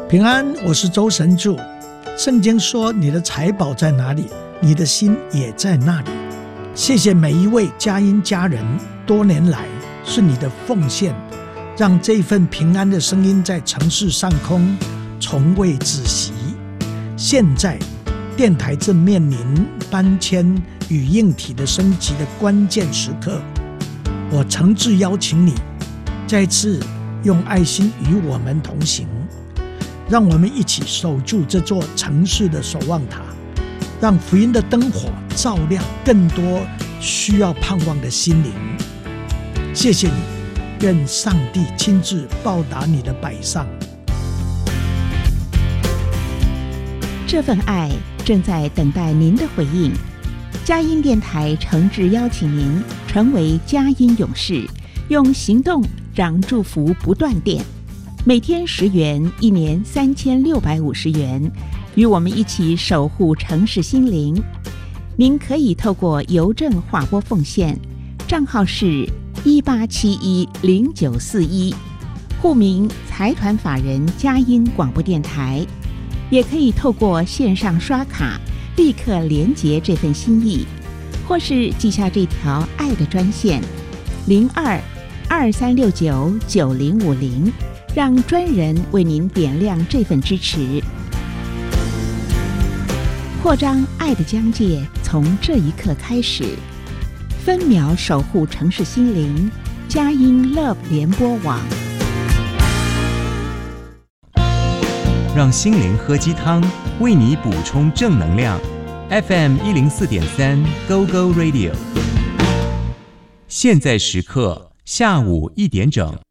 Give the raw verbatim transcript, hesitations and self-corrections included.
平安，我是周神助。圣经说，你的财宝在哪里，你的心也在那里。谢谢每一位佳音家人，多年来是你的奉献，让这份平安的声音在城市上空从未止息。现在电台正面临搬迁与硬体的升级的关键时刻，我诚挚邀请你再次用爱心与我们同行，让我们一起守住这座城市的守望塔，让福音的灯火照亮更多需要盼望的心灵。谢谢你，愿上帝亲自报答你的摆上。 这份爱正在等待您的回应。佳音电台诚挚邀请您成为佳音勇士，用行动让祝福不断电。每天十元，一年三千六百五十元，与我们一起守护城市心灵。您可以透过邮政划拨奉献，账号是一八七一零九四一，户名财团法人佳音广播电台。也可以透过线上刷卡，立刻连结这份心意，或是记下这条爱的专线零二二三六九九零五零，让专人为您点亮这份支持。扩张爱的疆界，从这一刻开始，分秒守护城市心灵，佳音 Love 联播网。 让心灵喝鸡汤，为你补充正能量。F M 一零四点三 Go Go Radio， 现在时刻下午一点整。